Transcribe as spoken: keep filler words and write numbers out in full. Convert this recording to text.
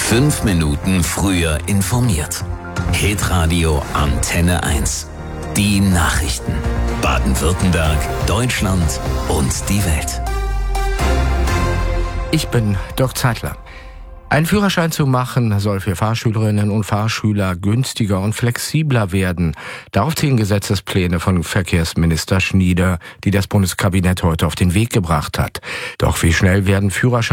Fünf Minuten früher informiert. Hitradio Antenne eins. Die Nachrichten. Baden-Württemberg, Deutschland und die Welt. Ich bin Dirk Zeitler. Ein Führerschein zu machen soll für Fahrschülerinnen und Fahrschüler günstiger und flexibler werden. Darauf zielen Gesetzespläne von Verkehrsminister Schnieder, die das Bundeskabinett heute auf den Weg gebracht hat. Doch wie schnell werden Führerscheine